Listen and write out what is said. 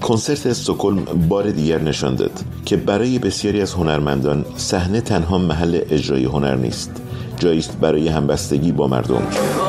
کنسرت استکهلم بار دیگر نشان داد که برای بسیاری از هنرمندان صحنه تنها محل اجرای هنر نیست، جایی است برای همبستگی با مردم.